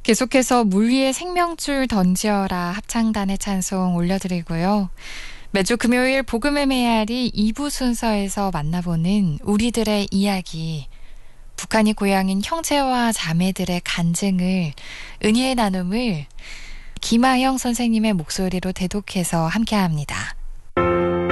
계속해서 물 위에 생명줄 던지어라 합창단의 찬송 올려드리고요. 매주 금요일 복음의 메아리 2부 순서에서 만나보는 우리들의 이야기, 북한이 고향인 형제와 자매들의 간증을, 은혜의 나눔을 김아영 선생님의 목소리로 대독해서 함께합니다.